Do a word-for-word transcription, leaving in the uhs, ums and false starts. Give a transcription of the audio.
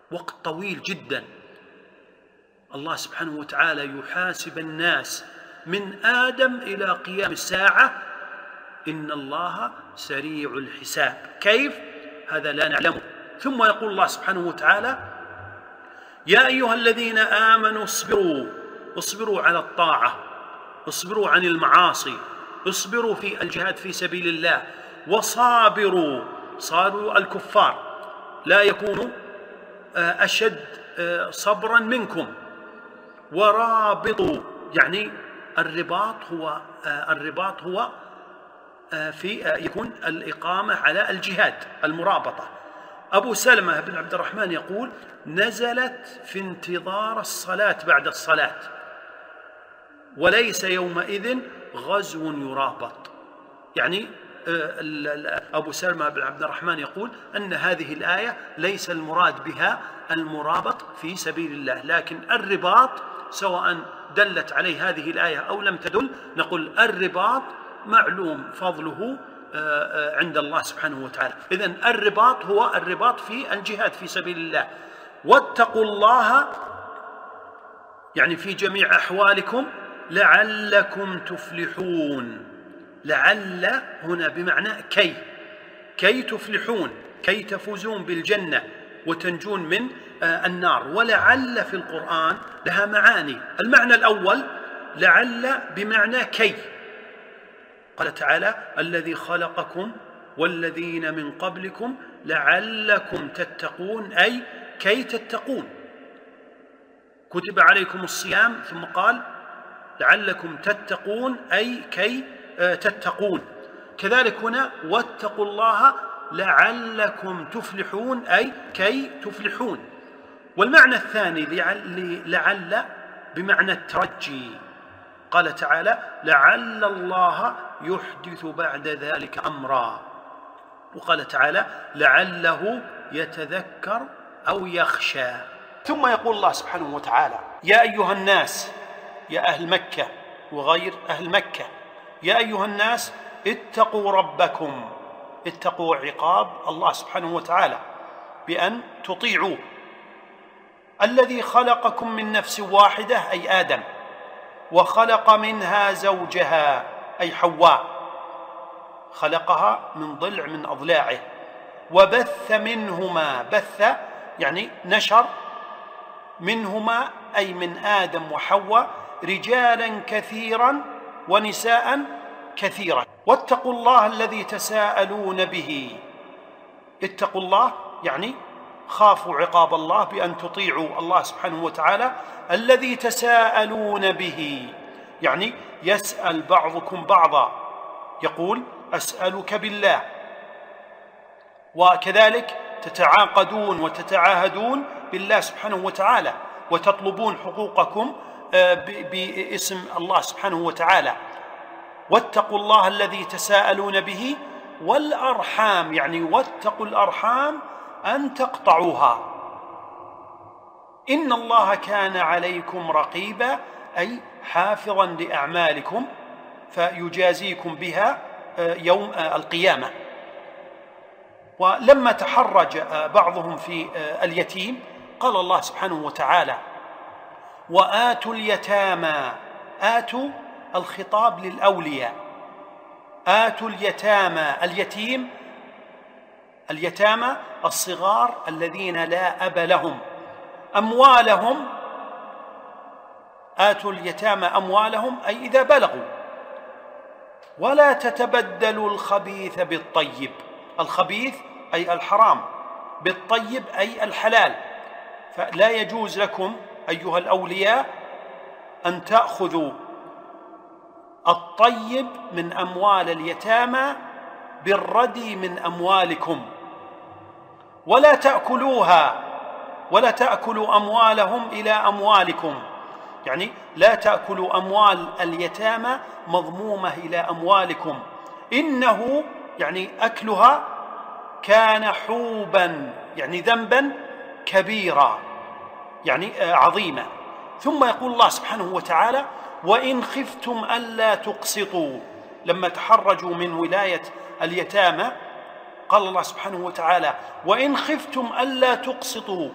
وقت طويل جدا. الله سبحانه وتعالى يحاسب الناس من آدم إلى قيام الساعة. إن الله سريع الحساب. كيف؟ هذا لا نعلمه. ثم يقول الله سبحانه وتعالى: يا أيها الذين آمنوا اصبروا اصبروا على الطاعة، اصبروا عن المعاصي، اصبروا في الجهاد في سبيل الله، وصابروا. صاروا الكفار لا يكونوا أشد صبرا منكم. ورابطوا، يعني الرباط هو الرباط هو في يكون الإقامة على الجهاد، المرابطة. أبو سلمة بن عبد الرحمن يقول: نزلت في انتظار الصلاة بعد الصلاة، وليس يومئذ غزو يرابط. يعني أبو سلمة بن عبد الرحمن يقول أن هذه الآية ليس المراد بها المرابط في سبيل الله، لكن الرباط سواء دلت عليه هذه الآية أو لم تدل، نقول الرباط معلوم فضله عند الله سبحانه وتعالى. إذن الرباط هو الرباط في الجهاد في سبيل الله. واتقوا الله يعني في جميع أحوالكم لعلكم تفلحون. لعل هنا بمعنى كي كي تفلحون، كي تفوزون بالجنة وتنجون من النار. ولعل في القرآن لها معاني. المعنى الأول لعل بمعنى كي. قال تعالى: الذي خلقكم والذين من قبلكم لعلكم تتقون، أي كي تتقون. كتب عليكم الصيام، ثم قال لعلكم تتقون، أي كي تتقون. كذلك هنا واتقوا الله لعلكم تفلحون، أي كي تفلحون. والمعنى الثاني لعل بمعنى الترجي. قال تعالى: لعل الله يحدث بعد ذلك أمرا. وقال تعالى: لعله يتذكر أو يخشى. ثم يقول الله سبحانه وتعالى: يا أيها الناس، يا أهل مكة وغير أهل مكة، يا أيها الناس اتقوا ربكم. اتقوا عقاب الله سبحانه وتعالى بأن تطيعوه. الذي خلقكم من نفس واحدة، أي آدم، وخلق منها زوجها، أي حواء، خلقها من ضلع من أضلاعه، وبث منهما، بث يعني نشر، منهما أي من آدم وحواء، رجالا كثيرا ونساء كثيرا. واتقوا الله الذي تساءلون به. اتقوا الله يعني خافوا عقاب الله بأن تطيعوا الله سبحانه وتعالى. الذي تساءلون به يعني يسأل بعضكم بعضا، يقول: أسألك بالله. وكذلك تتعاقدون وتتعاهدون بالله سبحانه وتعالى، وتطلبون حقوقكم باسم الله سبحانه وتعالى. واتقوا الله الذي تساءلون به والأرحام، يعني واتقوا الأرحام أن تقطعوها. إن الله كان عليكم رقيبا، أي حافظا لأعمالكم فيجازيكم بها يوم القيامة. ولما تحرج بعضهم في اليتيم قال الله سبحانه وتعالى: وآتوا اليتامى. آتوا الخطاب للأولياء. آتوا اليتامى، اليتيم اليتامى الصغار الذين لا أب لهم، أموالهم. آتوا اليتامى أموالهم أي إذا بلغوا. ولا تتبدلوا الخبيث بالطيب. الخبيث أي الحرام، بالطيب أي الحلال. فلا يجوز لكم أيها الأولياء أن تأخذوا الطيب من أموال اليتامى بالردي من أموالكم. ولا تأكلوها، ولا تأكلوا أموالهم إلى أموالكم، يعني لا تأكلوا أموال اليتامى مضمومة إلى أموالكم. إنه يعني أكلها كان حوبا، يعني ذنبا كبيرا، يعني عظيما. ثم يقول الله سبحانه وتعالى: وإن خفتم ألا تقسطوا. لما تحرجوا من ولاية اليتامى قال الله سبحانه وتعالى: وإن خفتم ألا تقسطوا